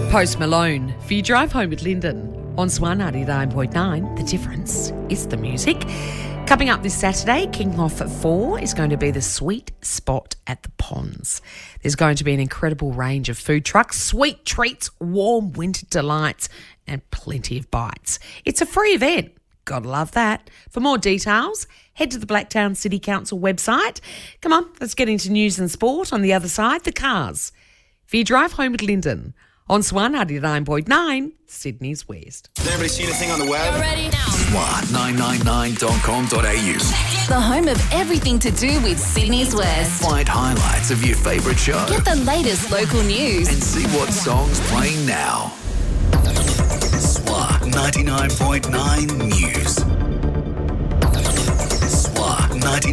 Post Malone for your drive home with Lyndon on Swan 99.9. The difference is the music. Coming up this Saturday, kicking off at 4, is going to be the Sweet Spot at the Ponds. There's going to be an incredible range of food trucks, sweet treats, warm winter delights, and plenty of bites. It's a free event. Gotta love that. For more details, head to the Blacktown City Council website. Come on, let's get into news and sport. On the other side, the cars. For your drive home with Lyndon on Swan 99.9, Sydney's West. Has everybody seen a thing on the web? You're ready now. Swan999.com.au. The home of everything to do with Sydney's West. Find highlights of your favourite show. Get the latest local news. And see what song's playing now. Swan 99.9 News. Swan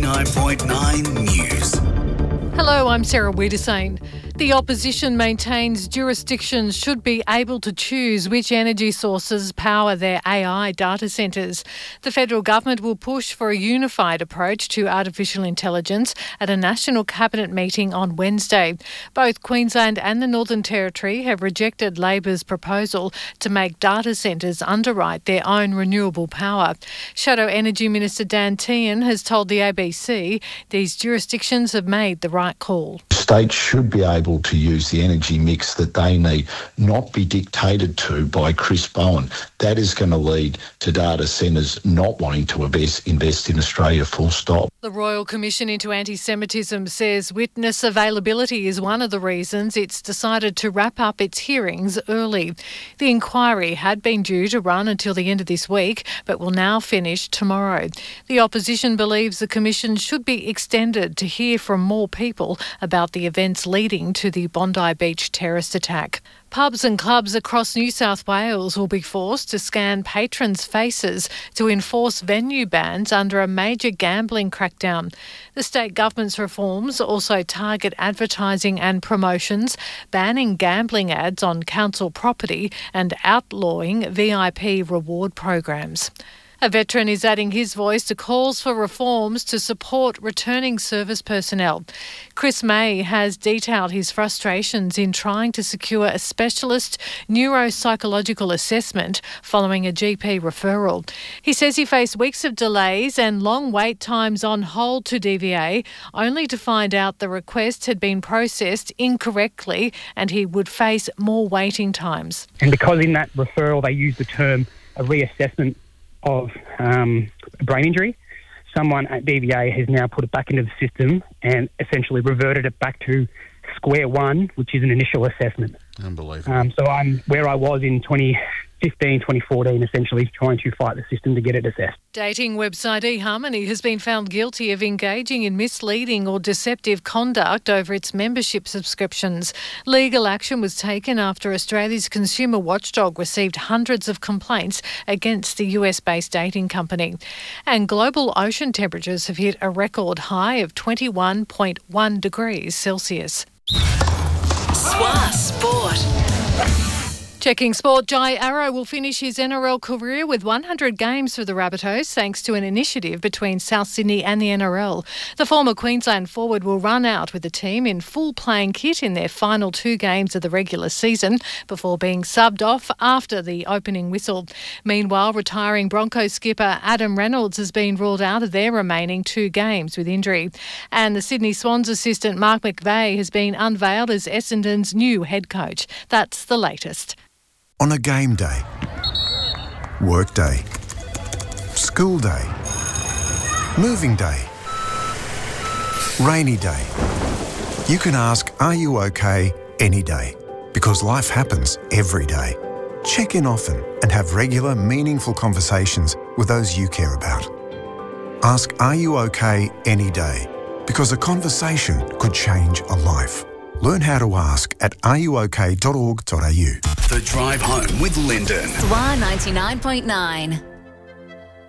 99.9 News. Hello, I'm Sarah Wiedersane. The opposition maintains jurisdictions should be able to choose which energy sources power their AI data centres. The federal government will push for a unified approach to artificial intelligence at a national cabinet meeting on Wednesday. Both Queensland and the Northern Territory have rejected Labor's proposal to make data centres underwrite their own renewable power. Shadow Energy Minister Dan Tehan has told the ABC these jurisdictions have made the right call. States should be able to use the energy mix that they need, not be dictated to by Chris Bowen. That is going to lead to data centres not wanting to invest in Australia, full stop. The Royal Commission into Anti-Semitism says witness availability is one of the reasons it's decided to wrap up its hearings early. The inquiry had been due to run until the end of this week, but will now finish tomorrow. The opposition believes the Commission should be extended to hear from more people about the events leading to the Bondi Beach terrorist attack. Pubs and clubs across New South Wales will be forced to scan patrons' faces to enforce venue bans under a major gambling crackdown. The state government's reforms also target advertising and promotions, banning gambling ads on council property and outlawing VIP reward programs. A veteran is adding his voice to calls for reforms to support returning service personnel. Chris May has detailed his frustrations in trying to secure a specialist neuropsychological assessment following a GP referral. He says he faced weeks of delays and long wait times on hold to DVA, only to find out the request had been processed incorrectly and he would face more waiting times. And because in that referral they use the term a reassessment of brain injury, someone at DVA has now put it back into the system and essentially reverted it back to square one, which is an initial assessment. Unbelievable. So I'm where I was in 2015, 2014, essentially trying to fight the system to get it assessed. Dating website eHarmony has been found guilty of engaging in misleading or deceptive conduct over its membership subscriptions. Legal action was taken after Australia's consumer watchdog received hundreds of complaints against the US-based dating company. And global ocean temperatures have hit a record high of 21.1 degrees Celsius. Swan Sport. Checking sport, Jai Arrow will finish his NRL career with 100 games for the Rabbitohs thanks to an initiative between South Sydney and the NRL. The former Queensland forward will run out with the team in full playing kit in their final 2 games of the regular season before being subbed off after the opening whistle. Meanwhile, retiring Broncos skipper Adam Reynolds has been ruled out of their remaining 2 games with injury. And the Sydney Swans assistant Mark McVeigh has been unveiled as Essendon's new head coach. That's the latest. On a game day, work day, school day, moving day, rainy day, you can ask, are you okay, any day? Because life happens every day. Check in often and have regular, meaningful conversations with those you care about. Ask, are you okay, any day? Because a conversation could change a life. Learn how to ask at areyouok.org.au. The Drive Home with Lyndon. Swan 99.9.